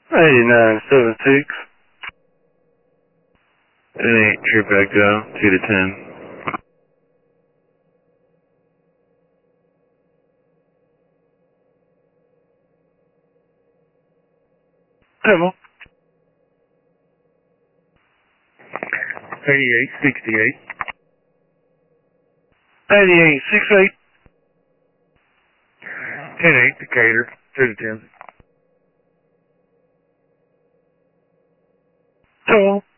8976. 8 Trip Echo, 2 to 10. Double. 8868. 8868. 10-8 Decatur, 2 to 10. Total.